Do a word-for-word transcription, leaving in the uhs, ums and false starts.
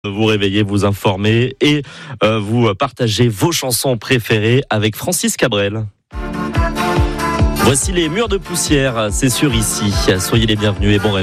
Vous réveiller, vous informer et euh, vous partager vos chansons préférées avec Francis Cabrel. Voici les murs de poussière, c'est sûr ici. Soyez les bienvenus et bon réveil.